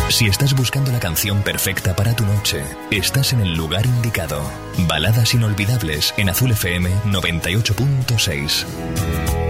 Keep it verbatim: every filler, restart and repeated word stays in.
Si estás buscando la canción perfecta para tu noche, estás en el lugar indicado. Baladas inolvidables en Azul F M noventa y ocho punto seis.